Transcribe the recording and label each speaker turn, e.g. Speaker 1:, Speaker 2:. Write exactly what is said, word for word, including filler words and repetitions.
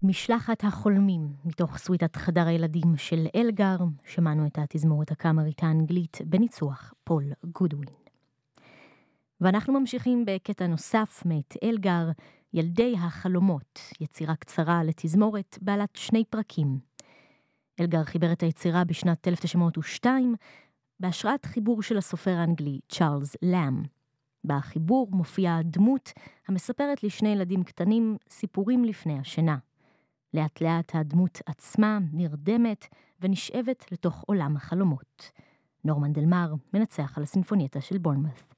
Speaker 1: משלחת החולמים, מתוך סוויטת חדר הילדים של אלגר, שמענו את התזמורת הקאמרית האנגלית בניצוח פול גודווין. ואנחנו ממשיכים בקטע נוסף מאת אלגר, ילדי החלומות, יצירה קצרה לתזמורת בעלת שני פרקים. אלגר חיבר את היצירה בשנת אלף תשע מאות ושתיים, בהשראת חיבור של הסופר האנגלי צ'ארלס לאם. בחיבור מופיעה דמות המספרת לשני ילדים קטנים סיפורים לפני השינה. לאט לאט הדמות עצמה נרדמת ונשאבת לתוך עולם החלומות. נורמן דלמר מנצח על הסינפונייטה של בורנמות'.